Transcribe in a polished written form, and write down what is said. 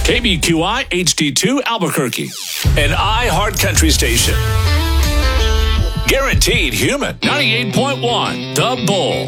KBQI HD2 Albuquerque, an iHeart Country station. Guaranteed Human 98.1 The Bull.